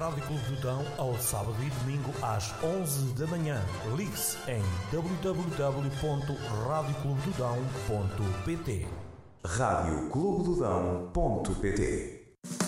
Rádio Clube do Dão ao sábado e domingo às 11 da manhã. Ligue-se em www.radioclubedodão.pt. radioclubedodão.pt